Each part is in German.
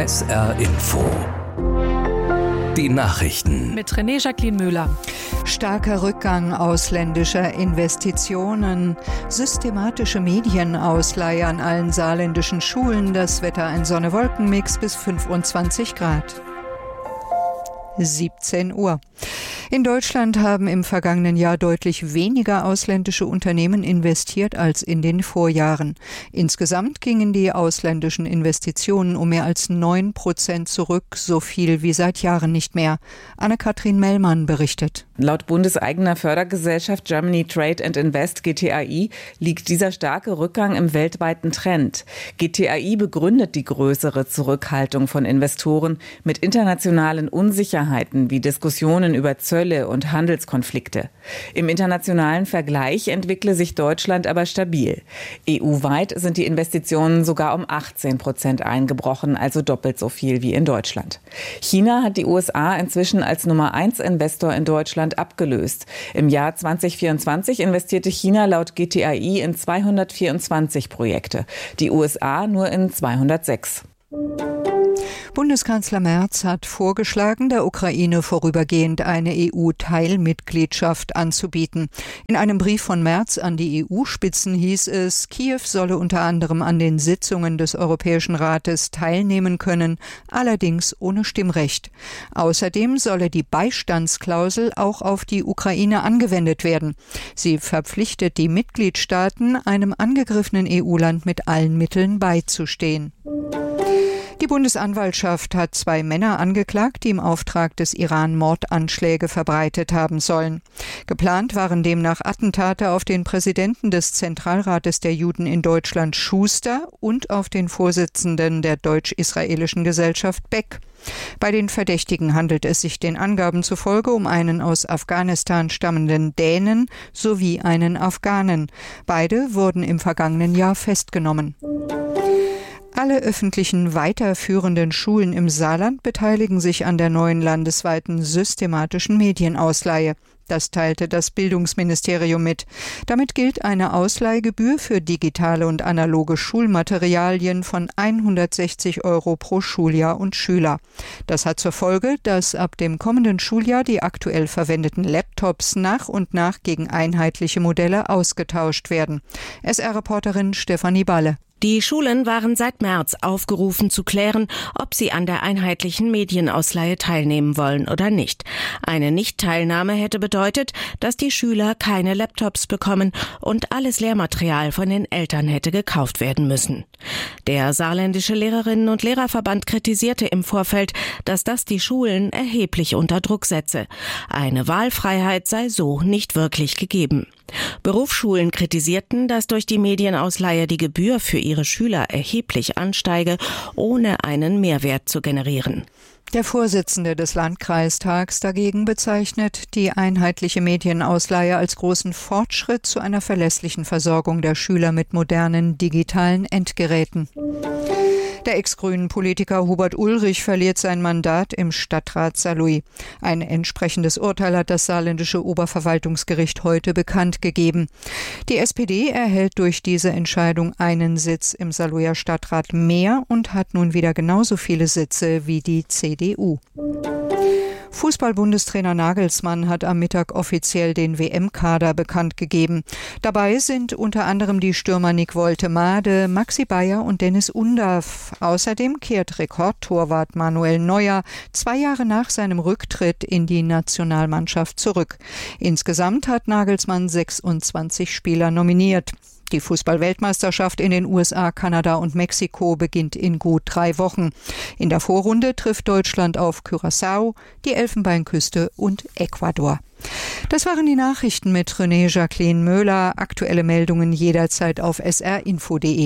SR Info. Die Nachrichten. Mit René-Jacqueline Müller. Starker Rückgang ausländischer Investitionen, systematische Medienausleihe an allen saarländischen Schulen, das Wetter ein Sonne-Wolken-Mix bis 25 Grad. 17 Uhr. In Deutschland haben im vergangenen Jahr deutlich weniger ausländische Unternehmen investiert als in den Vorjahren. Insgesamt gingen die ausländischen Investitionen um mehr als 9% zurück, so viel wie seit Jahren nicht mehr. Anne-Kathrin Mellmann berichtet. Laut bundeseigener Fördergesellschaft Germany Trade and Invest GTAI liegt dieser starke Rückgang im weltweiten Trend. GTAI begründet die größere Zurückhaltung von Investoren mit internationalen Unsicherheiten wie Diskussionen über Zölle und Handelskonflikte. Im internationalen Vergleich entwickle sich Deutschland aber stabil. EU-weit sind die Investitionen sogar um 18% eingebrochen, also doppelt so viel wie in Deutschland. China hat die USA inzwischen als Nummer 1 Investor in Deutschland abgelöst. Im Jahr 2024 investierte China laut GTAI in 224 Projekte, die USA nur in 206. Bundeskanzler Merz hat vorgeschlagen, der Ukraine vorübergehend eine EU-Teilmitgliedschaft anzubieten. In einem Brief von Merz an die EU-Spitzen hieß es, Kiew solle unter anderem an den Sitzungen des Europäischen Rates teilnehmen können, allerdings ohne Stimmrecht. Außerdem solle die Beistandsklausel auch auf die Ukraine angewendet werden. Sie verpflichtet die Mitgliedstaaten, einem angegriffenen EU-Land mit allen Mitteln beizustehen. Die Bundesanwaltschaft hat 2 Männer angeklagt, die im Auftrag des Iran Mordanschläge verbreitet haben sollen. Geplant waren demnach Attentate auf den Präsidenten des Zentralrates der Juden in Deutschland Schuster und auf den Vorsitzenden der deutsch-israelischen Gesellschaft Beck. Bei den Verdächtigen handelt es sich den Angaben zufolge um einen aus Afghanistan stammenden Dänen sowie einen Afghanen. Beide wurden im vergangenen Jahr festgenommen. Alle öffentlichen weiterführenden Schulen im Saarland beteiligen sich an der neuen landesweiten systematischen Medienausleihe. Das teilte das Bildungsministerium mit. Damit gilt eine Ausleihgebühr für digitale und analoge Schulmaterialien von 160 € pro Schuljahr und Schüler. Das hat zur Folge, dass ab dem kommenden Schuljahr die aktuell verwendeten Laptops nach und nach gegen einheitliche Modelle ausgetauscht werden. SR-Reporterin Stefanie Balle. Die Schulen waren seit März aufgerufen zu klären, ob sie an der einheitlichen Medienausleihe teilnehmen wollen oder nicht. Eine Nichtteilnahme hätte bedeutet, dass die Schüler keine Laptops bekommen und alles Lehrmaterial von den Eltern hätte gekauft werden müssen. Der saarländische Lehrerinnen- und Lehrerverband kritisierte im Vorfeld, dass das die Schulen erheblich unter Druck setze. Eine Wahlfreiheit sei so nicht wirklich gegeben. Berufsschulen kritisierten, dass durch die Medienausleihe die Gebühr für ihre Schüler erheblich ansteige, ohne einen Mehrwert zu generieren. Der Vorsitzende des Landkreistags dagegen bezeichnet die einheitliche Medienausleihe als großen Fortschritt zu einer verlässlichen Versorgung der Schüler mit modernen digitalen Endgeräten. Der ex-grünen Politiker Hubert Ulrich verliert sein Mandat im Stadtrat Saarlouis. Ein entsprechendes Urteil hat das saarländische Oberverwaltungsgericht heute bekannt gegeben. Die SPD erhält durch diese Entscheidung einen Sitz im Saarlouier Stadtrat mehr und hat nun wieder genauso viele Sitze wie die CDU. Fußball-Bundestrainer Nagelsmann hat am Mittag offiziell den WM-Kader bekannt gegeben. Dabei sind unter anderem die Stürmer Nick Woltemade, Maxi Bayer und Dennis Undav. Außerdem kehrt Rekordtorwart Manuel Neuer 2 Jahre nach seinem Rücktritt in die Nationalmannschaft zurück. Insgesamt hat Nagelsmann 26 Spieler nominiert. Die Fußball-Weltmeisterschaft in den USA, Kanada und Mexiko beginnt in gut 3 Wochen. In der Vorrunde trifft Deutschland auf Curaçao, die Elfenbeinküste und Ecuador. Das waren die Nachrichten mit René-Jacqueline Müller. Aktuelle Meldungen jederzeit auf srinfo.de.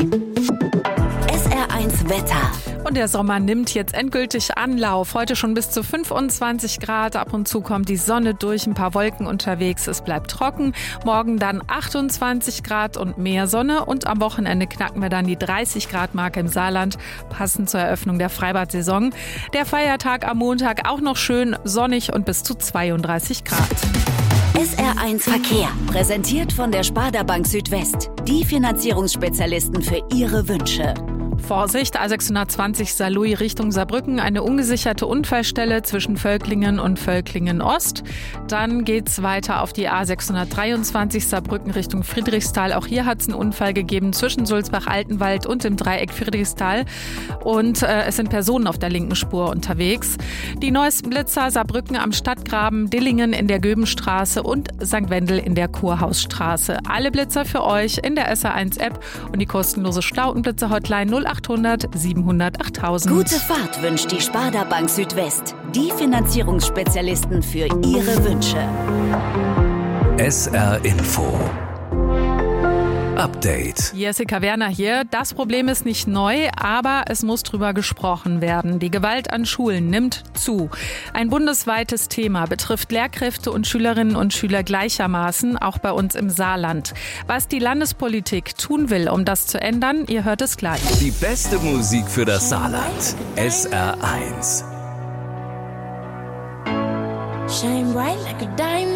SR1 Wetter. Und der Sommer nimmt jetzt endgültig Anlauf. Heute schon bis zu 25 Grad. Ab und zu kommt die Sonne durch, ein paar Wolken unterwegs. Es bleibt trocken. Morgen dann 28 Grad und mehr Sonne. Und am Wochenende knacken wir dann die 30 Grad Marke im Saarland, passend zur Eröffnung der Freibad-Saison. Der Feiertag am Montag auch noch schön sonnig und bis zu 32 Grad. SR1 Verkehr, präsentiert von der Sparda Bank Südwest. Die Finanzierungsspezialisten für Ihre Wünsche. Vorsicht, A620 Saarlouis Richtung Saarbrücken, eine ungesicherte Unfallstelle zwischen Völklingen und Völklingen Ost. Dann geht's weiter auf die A623 Saarbrücken Richtung Friedrichsthal. Auch hier hat es einen Unfall gegeben zwischen Sulzbach-Altenwald und dem Dreieck Friedrichsthal. Und es sind Personen auf der linken Spur unterwegs. Die neuesten Blitzer: Saarbrücken am Stadtgraben, Dillingen in der Göbenstraße und St. Wendel in der Kurhausstraße. Alle Blitzer für euch in der SR1-App und die kostenlose Stautenblitzer-Hotline 0800 700 8000. Gute Fahrt wünscht die Sparda Bank Südwest. Die Finanzierungsspezialisten für Ihre Wünsche. SR Info Update. Jessica Werner hier. Das Problem ist nicht neu, aber es muss drüber gesprochen werden. Die Gewalt an Schulen nimmt zu. Ein bundesweites Thema, betrifft Lehrkräfte und Schülerinnen und Schüler gleichermaßen, auch bei uns im Saarland. Was die Landespolitik tun will, um das zu ändern, ihr hört es gleich. Die beste Musik für das Saarland. SR1. Shine bright like a diamond.